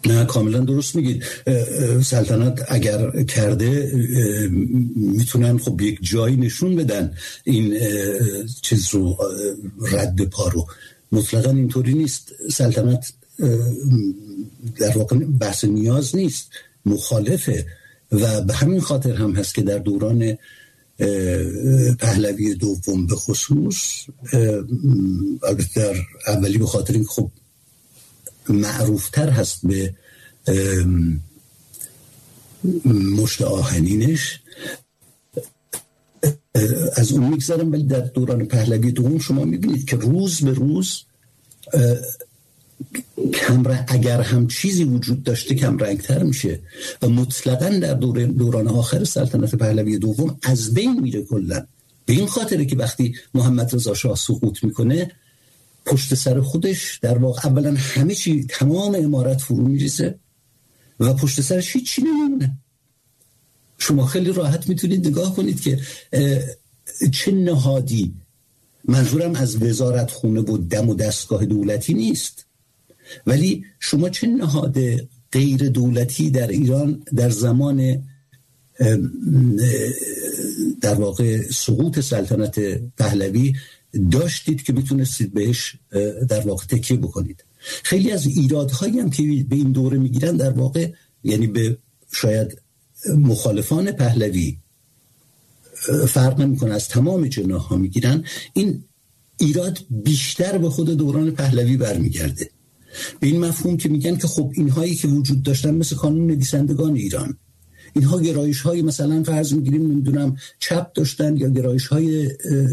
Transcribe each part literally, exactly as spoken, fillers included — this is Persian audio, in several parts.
نه کاملا درست میگید. سلطنت اگر کرده میتونن خب یک جایی نشون بدن این چیز رو، رد پا رو. مطلقا اینطوری نیست. سلطنت در واقع بحث نیاز نیست، مخالفه و به همین خاطر هم هست که در دوران پهلوی دوم به خصوص، البته در اولی به خاطر این خب معروفتر هست به مشت آهنینش، از اون میگذارم، ولی در دوران پهلوی دوم شما میبینید که روز به روز کمرنگ، اگر هم چیزی وجود داشته کمرنگتر میشه و مطلقاً در دور دوران آخر سلطنت پهلوی دوم از بین میره کلا. به این خاطره که وقتی محمد رضا شاه سقوط میکنه پشت سر خودش در واقع اولا همه چی، تمام امارت فرو میریزه و پشت سرش هیچ چی نمیمونه. شما خیلی راحت میتونید نگاه کنید که چه نهادی، منظورم از وزارت خونه و دم و دستگاه دولتی نیست، ولی شما چه نهاد غیر دولتی در ایران در زمان در واقع سقوط سلطنت پهلوی داشتید که میتونستید بهش در واقع تکیه بکنید؟ خیلی از ایرادهایی هم که به این دوره میگیرن در واقع، یعنی به شاید مخالفان پهلوی فرق نمیکنه، از تمام جناح ها میگیرن، این ایراد بیشتر به خود دوران پهلوی برمیگرده. به این مفهوم که میگن که خب اینهایی که وجود داشتن مثل کانون نویسندگان ایران، اینها گرایش های مثلا فرض میگیریم نمیدونم چپ داشتن یا گرایش های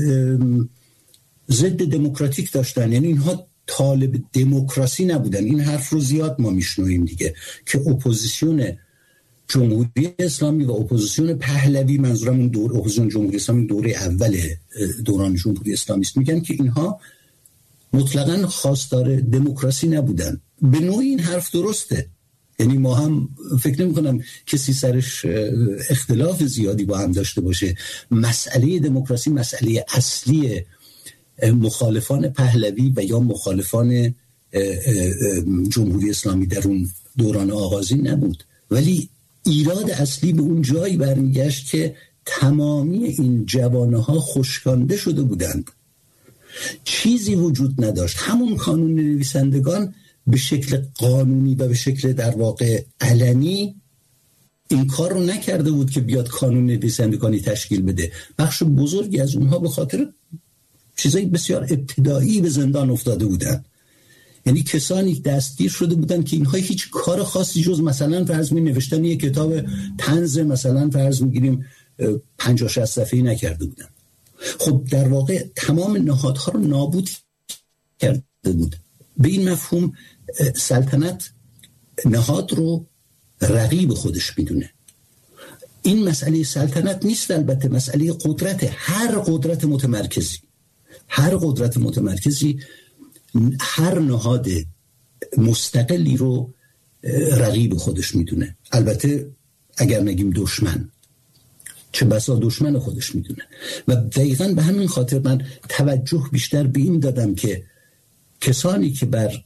ضد دموکراتیک داشتن، یعنی اینها طالب دموکراسی نبودن. این حرف رو زیاد ما میشنویم دیگه که اپوزیسیون جمهوری اسلامی و اپوزیسیون پهلوی، منظورم اون دور اپوزیسیون جمهوری اسلامی دوره اول دوران جمهوری اسلامی است، میگن که اینها مطلقاً خواستار دموکراسی نبودن. به نوعی این حرف درسته، یعنی ما هم فکر نمی کنم کسی سرش اختلاف زیادی با هم داشته باشه. مسئله دموکراسی مسئله اصلی مخالفان پهلوی و یا مخالفان جمهوری اسلامی در اون دوران آغازین نبود، ولی ایراد اصلی به اون جایی برمیگشت که تمامی این جوانه ها خشکانده شده بودند، چیزی وجود نداشت. همون کانون نویسندگان به شکل قانونی و به شکل در واقع علنی این کار رو نکرده بود که بیاد کانون نویسندگانی تشکیل بده. بخش بزرگی از اونها به خاطر چیزای بسیار ابتدایی به زندان افتاده بودن، یعنی کسانی دستگیر شده بودن که اینها هیچ کار خاصی جز مثلا فرض می نوشتن یک کتاب طنز مثلا فرض میگیریم پنجاه شصت صفحه‌ای نکرده بودن. خب در واقع تمام نهادها رو نابود کرده بود. به این مفهوم سلطنت نهاد رو رقیب خودش میدونه. این مسئله سلطنت نیست، البته مسئله قدرت. هر قدرت متمرکزی هر قدرت متمرکزی هر نهاد مستقلی رو رقیب خودش میدونه. البته اگر نگیم دشمن، چه بسا دشمن خودش میدونه. و دقیقاً به همین خاطر من توجه بیشتر به این دادم که کسانی که بر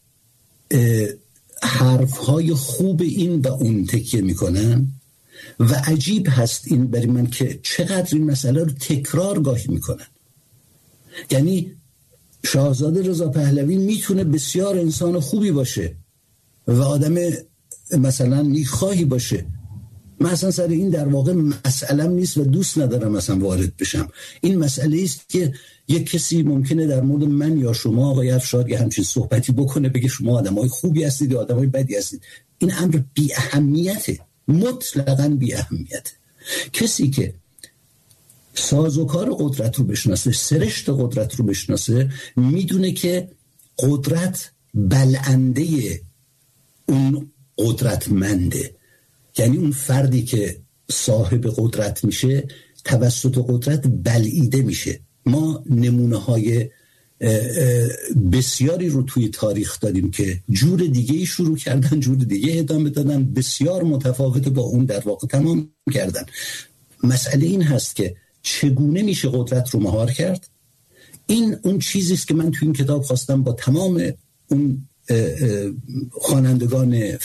حرفهای خوب این و اون تکیه میکنن، و عجیب هست این برای من که چقدر این مسئله رو تکرار گاهی میکنن. یعنی شاهزاده رضا پهلوی میتونه بسیار انسان خوبی باشه و آدم مثلا نیکخواهی باشه. من اصلا سر این در واقع مسئله‌ام نیست و دوست ندارم مثلا وارد بشم. این مسئله است که یک کسی ممکنه در مورد من یا شما آقای افشار یه همچین صحبتی بکنه، بگه شما آدمای خوبی هستید یا آدمای بدی هستید. این امر بی اهمیته، مطلقاً بی اهمیته. کسی که سازوکار قدرت رو بشناسه، سرشت قدرت رو بشناسه، میدونه که قدرت بلنده اون قدرتمنده. یعنی اون فردی که صاحب قدرت میشه توسط قدرت بلعیده میشه. ما نمونه های بسیاری رو توی تاریخ داریم که جور دیگه شروع کردن، جور دیگه ادامه دادن، بسیار متفاوت با اون در واقع تمام کردن. مسئله این هست که چگونه میشه قدرت رو مهار کرد. این اون چیزی است که من توی این کتاب خواستم با تمام اون خوانندگان